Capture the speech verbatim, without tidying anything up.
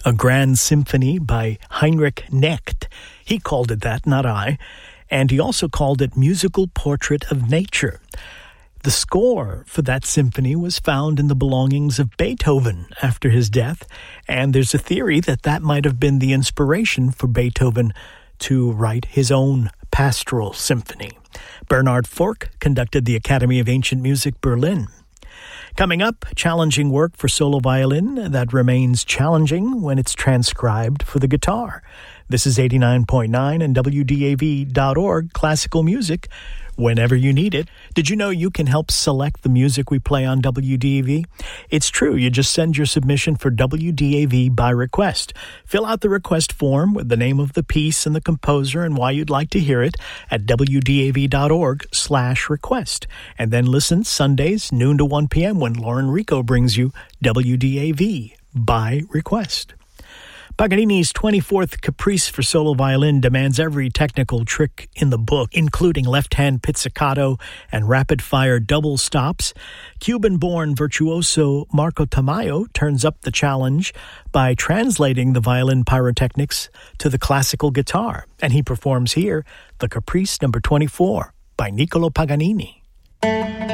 a grand symphony by Heinrich Knecht. He called it that, not I. And he also called it Musical Portrait of Nature. The score for that symphony was found in the belongings of Beethoven after his death, and there's a theory that that might have been the inspiration for Beethoven to write his own pastoral symphony. Bernhard Fork conducted the Academy of Ancient Music Berlin. Coming up, challenging work for solo violin that remains challenging when it's transcribed for the guitar. This is eighty-nine point nine and W D A V dot org classical music whenever you need it. Did you know you can help select the music we play on W D A V? It's true. You just send your submission for W D A V by request. Fill out the request form with the name of the piece and the composer and why you'd like to hear it at W D A V dot org slash request. And then listen Sundays, noon to one p.m. when Lauren Rico brings you W D A V by request. Paganini's twenty-fourth Caprice for solo violin demands every technical trick in the book, including left-hand pizzicato and rapid-fire double stops. Cuban-born virtuoso Marco Tamayo turns up the challenge by translating the violin pyrotechnics to the classical guitar, and he performs here the Caprice number twenty-four by Niccolo Paganini.